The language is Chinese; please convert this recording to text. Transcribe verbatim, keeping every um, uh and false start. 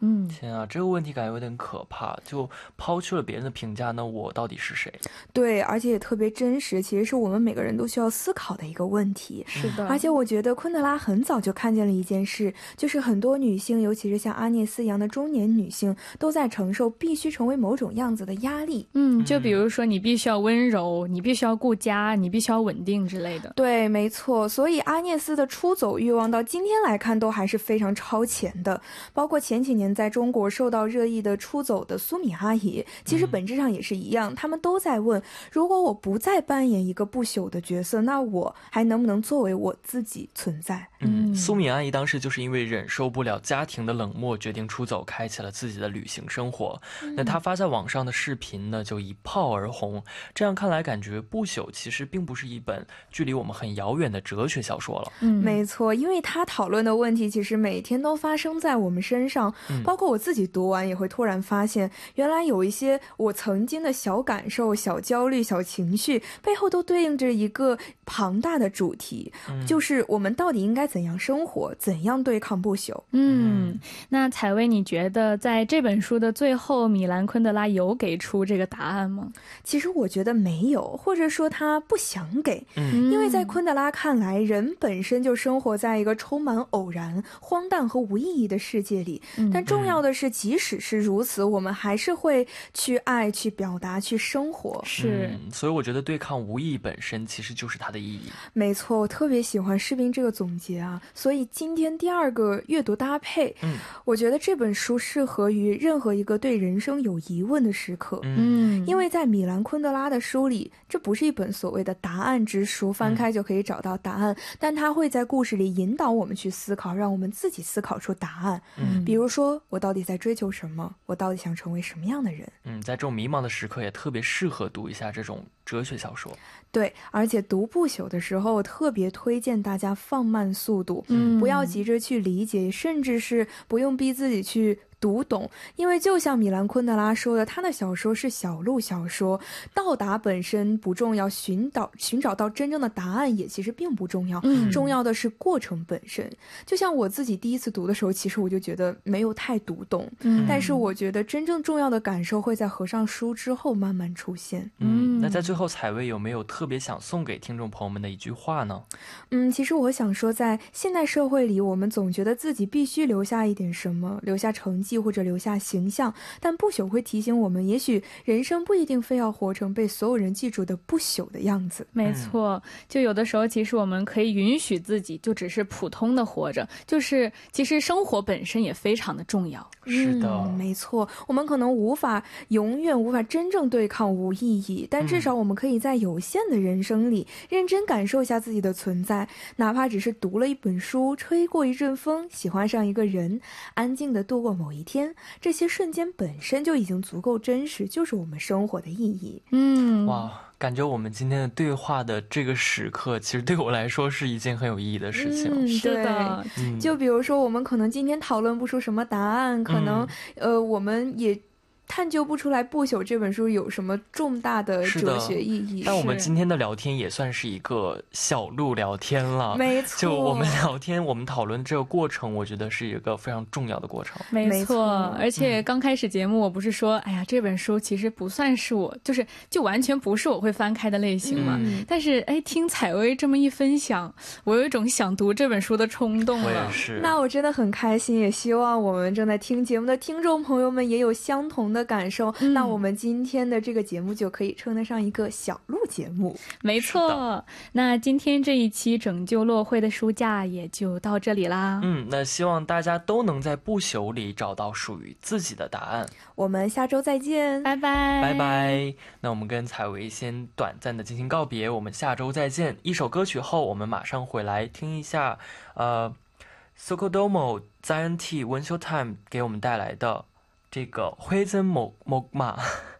嗯， 天啊，这个问题感觉有点可怕，就抛去了别人的评价，那我到底是谁？ 对，而且也特别真实，其实是我们每个人都需要思考的一个问题。 是的， 而且我觉得昆德拉很早就看见了一件事，就是很多女性，尤其是像阿涅斯一样的中年女性，都在承受必须成为某种样子的压力。 嗯，就比如说你必须要温柔，你必须要顾家，你必须要稳定之类的。 对，没错。所以阿涅斯的出走欲望到今天来看都还是非常超前的。包括前几年在中国受到热议的出走的苏米阿姨，其实本质上也是一样，他们都在问，如果我不再扮演一个不朽的角色，那我还能不能作为我自己存在？ 嗯，苏敏阿姨当时就是因为忍受不了家庭的冷漠，决定出走，开启了自己的旅行生活。嗯、那她发在网上的视频呢，就一炮而红。这样看来，感觉不朽其实并不是一本距离我们很遥远的哲学小说了。 嗯，没错，因为她讨论的问题其实每天都发生在我们身上，嗯、包括我自己读完也会突然发现，原来有一些我曾经的小感受、小焦虑、小情绪，背后都对应着一个庞大的主题，嗯、就是我们到底应该怎样生活，怎样对抗不朽。 嗯，那采薇，你觉得在这本书的最后，米兰昆德拉有给出这个答案吗？ 其实我觉得没有，或者说他不想给，嗯、因为在昆德拉看来，人本身就生活在一个充满偶然、荒诞和无意义的世界里。嗯、但重要的是，即使是如此，我们还是会去爱、去表达、去生活。 是、 嗯，所以我觉得对抗无意义本身其实就是它的意义。 没错，我特别喜欢士兵这个总结啊。所以今天第二个阅读搭配，嗯，我觉得这本书适合于任何一个对人生有疑问的时刻。嗯，因为在米兰昆德拉的书里，这不是一本所谓的答案之书，翻开就可以找到答案，嗯、但它会在故事里引导我们去思考，让我们自己思考出答案。嗯，比如说我到底在追求什么，我到底想成为什么样的人。 嗯，在这种迷茫的时刻也特别适合读一下这种哲学小说。 对，而且读不朽的时候，我特别推荐大家放慢速度，嗯，不要急着去理解，甚至是不用逼自己去读懂，因为就像米兰昆德拉说的，他的小说是小路小说，到达本身不重要，寻找寻找到真正的答案也其实并不重要，嗯、重要的是过程本身。就像我自己第一次读的时候，其实我就觉得没有太读懂，嗯、但是我觉得真正重要的感受会在合上书之后慢慢出现。 嗯，那在最后，采薇有没有特别想送给听众朋友们的一句话呢？ 嗯，其实我想说，在现代社会里，我们总觉得自己必须留下一点什么，留下成绩或者留下形象，但不朽会提醒我们，也许人生不一定非要活成被所有人记住的不朽的样子。 没错，就有的时候其实我们可以允许自己就只是普通的活着，就是其实生活本身也非常的重要。 是的、 嗯、没错，我们可能无法永远无法真正对抗无意义，但至少我们可以在有限的人生里认真感受一下自己的存在，哪怕只是读了一本书，吹过一阵风，喜欢上一个人，安静地度过某一天，这些瞬间本身就已经足够真实，就是我们生活的意义。 嗯， 哇，感觉我们今天的对话的这个时刻，其实对我来说是一件很有意义的事情。 嗯， 是的、 嗯、就比如说我们可能今天讨论不出什么答案，可能、嗯、呃，我们也探究不出来不朽这本书有什么重大的哲学意义， 但我们今天的聊天也算是一个小路聊天了。 没错， 就我们聊天我们讨论这个过程，我觉得是一个非常重要的过程。 没错，而且刚开始节目我不是说、嗯、哎呀这本书其实不算是我就是就完全不是我会翻开的类型嘛、嗯、但是哎听采薇这么一分享，我有一种想读这本书的冲动了。 我也是。 那我真的很开心，也希望我们正在听节目的听众朋友们也有相同的感受、嗯、那我们今天的这个节目就可以称得上一个小路节目。 没错，那今天这一期拯救落灰的书架也就到这里啦。 嗯，那希望大家都能在不朽里找到属于自己的答案。 我们下周再见， 拜拜拜拜。那我们跟采薇先短暂的进行告别，我们下周再见。一首歌曲后我们马上回来听一下呃 Sokodomo Zion T Wensho Time 给我们带来的这个灰真木木马。